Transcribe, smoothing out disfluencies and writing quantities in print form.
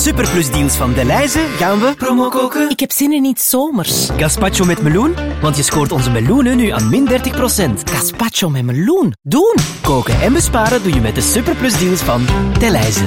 Superplus-deals van Delhaize gaan we promo koken. Ik heb zin in iets zomers. Gazpacho met meloen, want je scoort onze meloenen nu aan min 30%. Gazpacho met meloen. Doen! Koken en besparen doe je met de Superplus-deals van Delhaize.